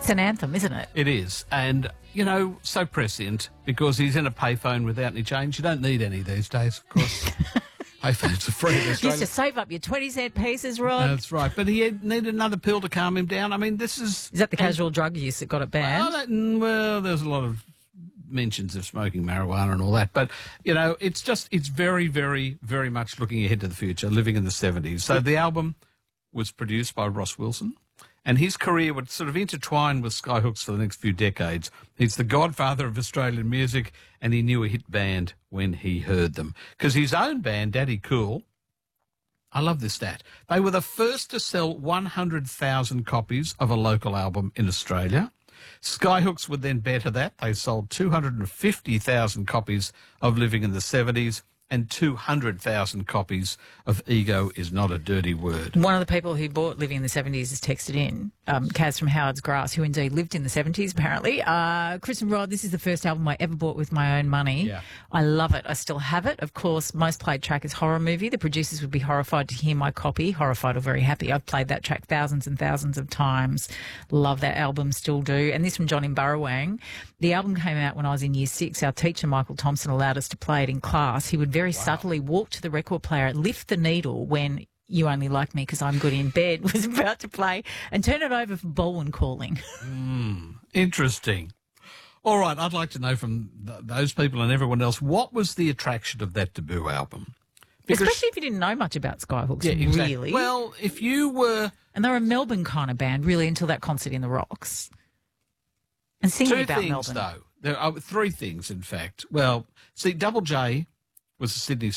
It's an anthem, isn't it? It is. And, you know, so prescient because he's in a payphone without any change. You don't need any these days, of course. Payphones are free in You Australia. used to save up your 20-cent pieces, Rod. That's right. But he needed another pill to calm him down. I mean, this is... Is that the casual drug use that got it banned? Well, there's a lot of mentions of smoking marijuana and all that. But, you know, it's very, very, very much looking ahead to the future, living in the 70s. So the album was produced by Ross Wilson, and his career would sort of intertwine with Skyhooks for the next few decades. He's the godfather of Australian music, and he knew a hit band when he heard them. Because his own band, Daddy Cool, I love this stat, they were the first to sell 100,000 copies of a local album in Australia. Skyhooks would then better that. They sold 250,000 copies of Living in the 70s and 200,000 copies of Ego Is Not a Dirty Word. One of the people who bought Living in the 70s has texted in, Kaz from Howard's Grass, who indeed lived in the 70s, apparently. Chris and Rod, this is the first album I ever bought with my own money. Yeah. I love it. I still have it. Of course, most played track is Horror Movie. The producers would be horrified to hear my copy. Horrified or very happy. I've played that track thousands and thousands of times. Love that album, still do. And this from John in Burrawang. The album came out when I was in year 6. Our teacher, Michael Thompson, allowed us to play it in class. He would very subtly walk to the record player, lift the needle when You Only Like Me Because I'm Good in Bed was about to play, and turn it over for Bolwyn calling. Interesting. All right, I'd like to know from those people and everyone else, what was the attraction of that debut album? Because, especially if you didn't know much about Skyhooks, exactly. really. Well, if you were... And they're a Melbourne kind of band, really, until that concert in the Rocks. And singing about things, Melbourne. though. There are 3 things, in fact. Well, see, Double J was a Sydney